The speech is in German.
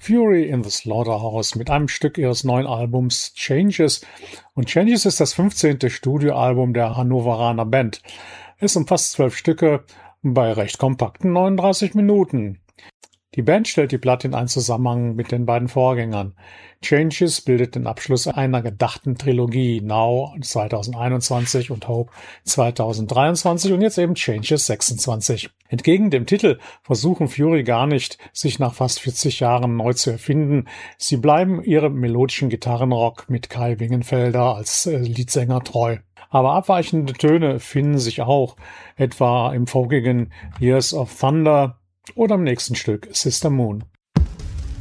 Fury in the Slaughterhouse mit einem Stück ihres neuen Albums Changes. Und Changes ist das 15. Studioalbum der Hannoveraner Band. Es umfasst 12 Stücke bei recht kompakten 39 Minuten. Die Band stellt die Platte in einen Zusammenhang mit den beiden Vorgängern. Changes bildet den Abschluss einer gedachten Trilogie, Now 2021 und Hope 2023 und jetzt eben Changes 26. Entgegen dem Titel versuchen Fury gar nicht, sich nach fast 40 Jahren neu zu erfinden. Sie bleiben ihrem melodischen Gitarrenrock mit Kai Wingenfelder als Leadsänger treu. Aber abweichende Töne finden sich auch, etwa im folgigen Years of Thunder oder im nächsten Stück Sister Moon.